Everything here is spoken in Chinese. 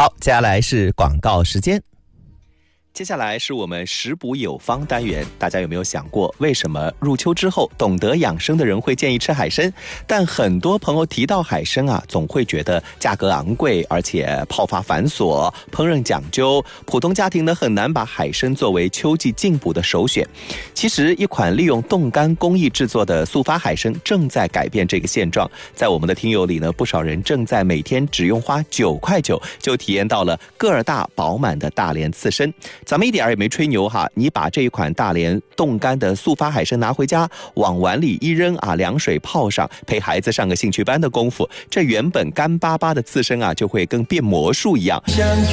好，接下来是广告时间。接下来是我们食补有方单元，大家有没有想过，为什么入秋之后懂得养生的人会建议吃海参？但很多朋友提到海参啊，总会觉得价格昂贵，而且泡发繁琐，烹饪讲究，普通家庭呢很难把海参作为秋季进补的首选。其实，一款利用冻干工艺制作的速发海参正在改变这个现状。在我们的听友里呢，不少人正在每天只用花9块9就体验到了个儿大饱满的大连刺身。咱们一点也没吹牛哈，你把这一款大连冻干的速发海参拿回家，往碗里一扔啊，凉水泡上，陪孩子上个兴趣班的功夫，这原本干巴巴的刺身啊，就会跟变魔术一样。